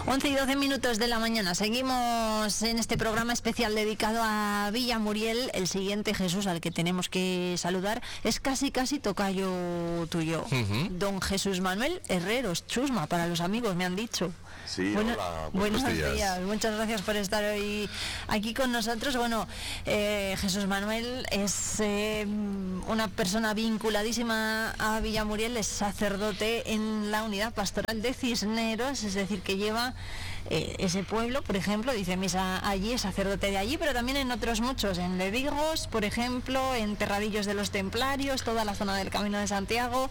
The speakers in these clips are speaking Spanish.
11 y 12 minutos de la mañana. Seguimos en este programa especial dedicado a Villamuriel. El siguiente, Jesús, al que tenemos que saludar, es casi tocayo tuyo. Don Jesús Manuel Herreros Chusma, para los amigos, me han dicho. Sí, hola, buenos días. Muchas gracias por estar hoy aquí con nosotros. Bueno, Jesús Manuel es una persona vinculadísima a Villamuriel, es sacerdote en la unidad pastoral de Cisneros, es decir, que lleva ese pueblo, por ejemplo, dice misa allí, es sacerdote de allí, pero también en otros muchos, en Ledigos, por ejemplo, en Terradillos de los Templarios, toda la zona del Camino de Santiago,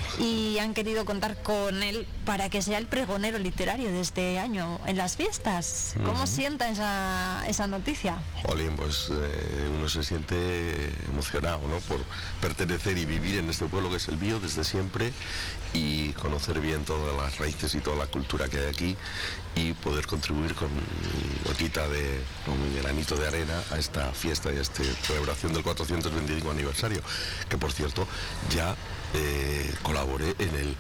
y han querido contar con él para que sea el pregonero literario de este año en las fiestas. ¿Cómo sienta esa noticia? Jolín, pues uno se siente emocionado, ¿no?, por pertenecer y vivir en este pueblo que es el mío desde siempre, y conocer bien todas las raíces y toda la cultura que hay aquí, y poder contribuir con mi granito de arena a esta fiesta y a esta celebración del 425 aniversario, que por cierto ya colaboré en el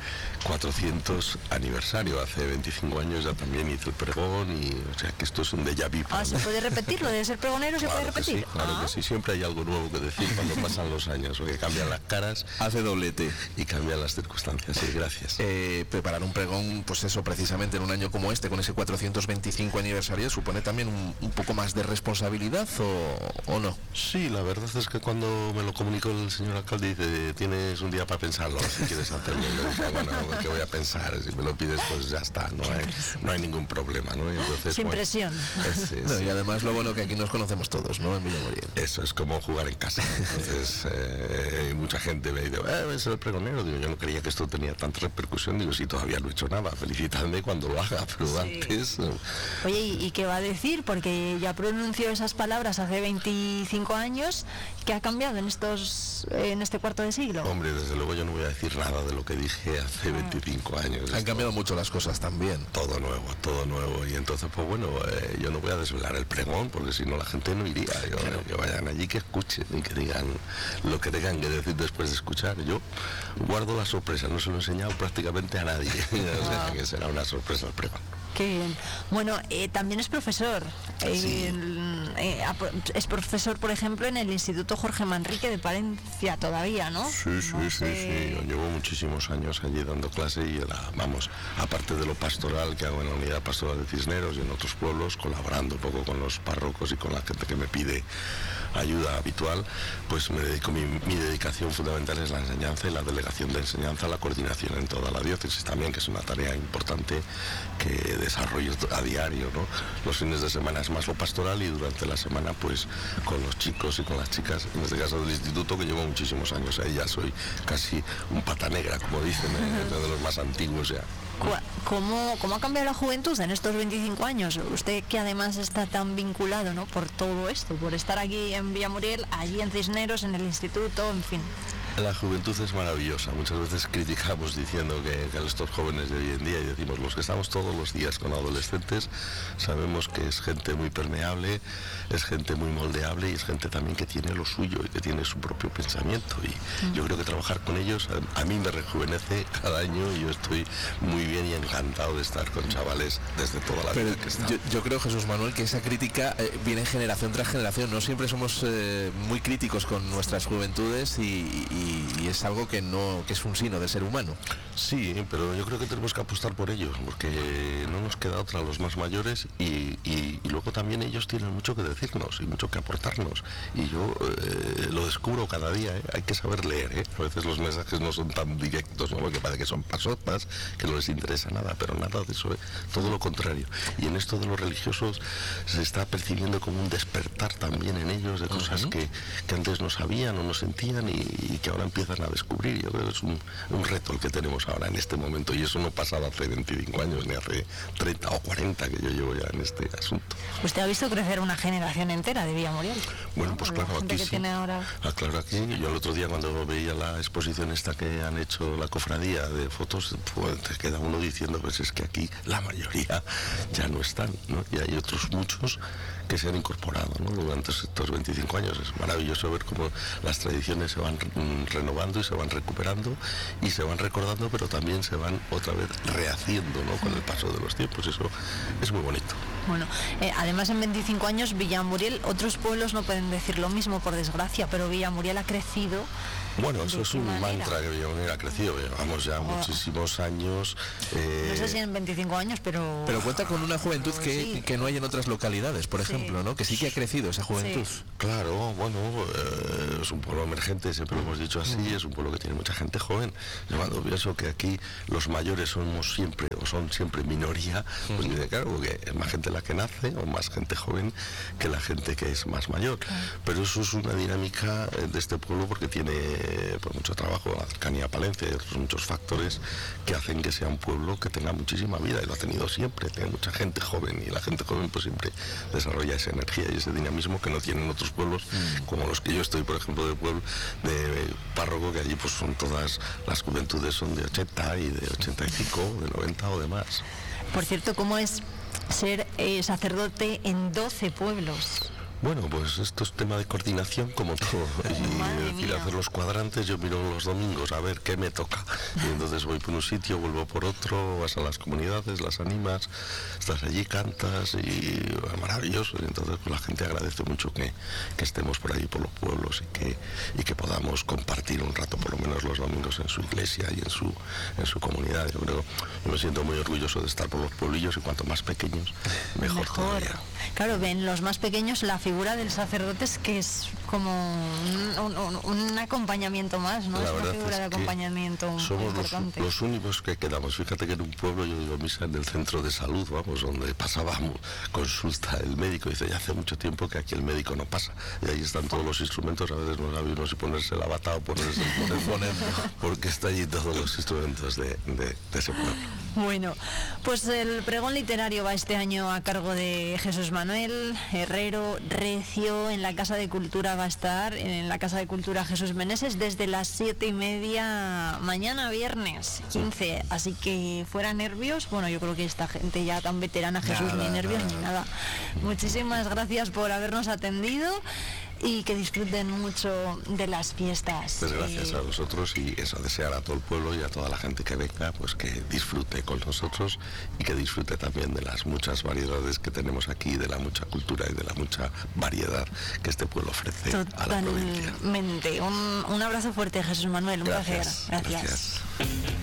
400 aniversario, hace 25 años ya también hice el pregón, y o sea que esto es un déjà vu. ¿Se puede repetir? ¿Lo de ser pregonero se puede repetir? Claro que sí, siempre hay algo nuevo que decir cuando pasan los años, porque cambian las caras, hace doblete y cambian las circunstancias. Sí, gracias. Preparar un pregón, pues eso, precisamente en un año como este, con ese 425 aniversario, supone también un poco más de responsabilidad, o no. Sí, la verdad es que cuando me lo comunicó el señor alcalde, dice, tienes un día para pensarlo, si quieres hacerlo. Y le dije, bueno, ¿qué voy a pensar? Si me lo pides, pues ya está, no hay ningún problema, ¿no? Entonces, sin presión. No, y además lo bueno que aquí nos conocemos todos, ¿no?, en Villamuriel. Eso es como jugar en casa. Entonces, mucha gente me dice, ¿es el pregonero? Digo, yo no creía que esto tenía tanta repercusión. Digo, si todavía no he hecho nada, felicitadme cuando lo haga, pero antes... Oye, ¿y qué va a decir? Porque ya pronunció esas palabras hace 25 años. ¿Qué ha cambiado en este cuarto de siglo? Hombre, desde luego yo no voy a decir nada de lo que dije hace 25 años. Han cambiado mucho las cosas también. Todo nuevo. Y entonces, pues bueno, yo no voy a desvelar el pregón, porque si no la gente no iría. Que vayan allí, que escuchen y que digan lo que tengan que decir después de escuchar. Yo guardo la sorpresa, no se lo he enseñado prácticamente a nadie. O sea, que será una sorpresa el pregón. Qué bien. Bueno, también es profesor. Sí. Es profesor, por ejemplo, en el Instituto Jorge Manrique de Palencia todavía, ¿no? Sí. Yo llevo muchísimos años allí dando clase, y aparte de lo pastoral que hago en la unidad pastoral de Cisneros y en otros pueblos, colaborando un poco con los párrocos y con la gente que me pide ayuda habitual, pues me dedico, mi dedicación fundamental es la enseñanza y la delegación de enseñanza, la coordinación en toda la diócesis también, que es una tarea importante que desarrollo a diario, ¿no? Los fines de semana es más lo pastoral, y durante la semana pues con los chicos y con las chicas, en este caso del instituto, que llevo muchísimos años ahí, ya soy casi un pata negra, como dicen, de los más antiguos ya. ¿Cómo ha cambiado la juventud en estos 25 años? Usted, que además está tan vinculado, ¿no?, por todo esto, por estar aquí en Villamuriel, allí en Cisneros, en el instituto, en fin. La juventud es maravillosa. Muchas veces criticamos diciendo que a estos jóvenes de hoy en día, y decimos, los que estamos todos los días con adolescentes, sabemos que es gente muy permeable, es gente muy moldeable, y es gente también que tiene lo suyo y que tiene su propio pensamiento, y yo creo que trabajar con ellos a mí me rejuvenece cada año, y yo estoy muy bien y encantado de estar con chavales desde toda la vida que están. Yo creo, Jesús Manuel, que esa crítica viene generación tras generación. No siempre somos muy críticos con nuestras juventudes, y es algo que es un signo del ser humano. Sí, pero yo creo que tenemos que apostar por ellos, porque no nos queda otra, los más mayores, y luego también ellos tienen mucho que decirnos y mucho que aportarnos, y yo lo descubro cada día, hay que saber leer, a veces los mensajes no son tan directos, ¿no?, porque parece que son pasotas, que no les interesa nada, pero nada de eso, todo lo contrario. Y en esto de los religiosos se está percibiendo como un despertar también en ellos de cosas que antes no sabían o no sentían, y que ahora empiezan a descubrir. Yo creo que es un reto el que tenemos ahora en este momento, y eso no pasaba hace 25 años, ni hace 30 o 40 que yo llevo ya en este asunto. ¿Usted ha visto crecer una generación entera de Villamuriel? Bueno, pues claro, aquí sí. Ahora... claro, aquí. Yo el otro día, cuando veía la exposición esta que han hecho la cofradía de fotos, pues te queda uno diciendo, pues es que aquí la mayoría ya no están, ¿no? Y hay otros muchos que se han incorporado, ¿no?, durante estos 25 años. Es maravilloso ver cómo las tradiciones se van renovando y se van recuperando y se van recordando, pero también se van otra vez rehaciendo, ¿no? Con el paso de los tiempos. Eso es muy bonito. Bueno, además en 25 años Villamuriel, otros pueblos no pueden decir lo mismo, por desgracia, pero Villamuriel ha crecido. Bueno, eso es un mantra que Villamuriel ha crecido. Llevamos ya muchísimos años. No sé si en 25 años, pero... Pero cuenta con una juventud que no hay en otras localidades, por ejemplo, ¿no? Que sí que ha crecido esa juventud. Sí. Claro, bueno, es un pueblo emergente, siempre lo hemos dicho así, es un pueblo que tiene mucha gente joven. Yo cuando pienso que aquí los mayores son siempre minoría, pues claro, porque es más gente la que nace o más gente joven que la gente que es más mayor. Pero eso es una dinámica de este pueblo porque tiene pues mucho trabajo, la cercanía a Palencia y otros muchos factores que hacen que sea un pueblo que tenga muchísima vida, y lo ha tenido siempre, tiene mucha gente joven, y la gente joven pues siempre desarrolla esa energía y ese dinamismo que no tienen otros pueblos como los que yo estoy, por ejemplo, de pueblo de párroco, que allí pues son todas las juventudes son de 80 y de 85, de 90 o de más. Por cierto, ¿cómo es ser sacerdote en 12 pueblos? Bueno, pues esto es tema de coordinación como todo. Y decir, hacer los cuadrantes, yo miro los domingos a ver qué me toca. Y entonces voy por un sitio, vuelvo por otro, vas a las comunidades, las animas, estás allí, cantas y maravilloso. Y entonces pues, la gente agradece mucho que estemos por ahí, por los pueblos, y que podamos compartir un rato, por lo menos los domingos, en su iglesia y en su comunidad. Yo me siento muy orgulloso de estar por los pueblillos, y cuanto más pequeños, mejor. Todavía. Claro, ven los más pequeños la figura del sacerdote es que es como un acompañamiento más, ¿no? La es una figura es de acompañamiento somos importante. los únicos que quedamos. Fíjate que en un pueblo yo digo misa en el centro de salud, vamos, donde pasábamos consulta el médico, dice, ya hace mucho tiempo que aquí el médico no pasa, y ahí están todos los instrumentos, a veces no sabe uno si ponerse la bata o ponerse el porque está allí todos los instrumentos de ese pueblo. Bueno, pues el pregón literario va este año a cargo de Jesús Manuel Herrero Recio. En la Casa de Cultura va a estar, en la Casa de Cultura Jesús Meneses, desde las 7:30 mañana, viernes 15. Así que fuera nervios, bueno, yo creo que esta gente ya tan veterana, Jesús, ni nervios ni nada. Muchísimas gracias por habernos atendido. Y que disfruten mucho de las fiestas. Pues gracias a vosotros, y eso, desear a todo el pueblo y a toda la gente que venga, pues que disfrute con nosotros y que disfrute también de las muchas variedades que tenemos aquí, de la mucha cultura y de la mucha variedad que este pueblo ofrece a la provincia. Totalmente. Un abrazo fuerte, Jesús Manuel, un placer. Gracias.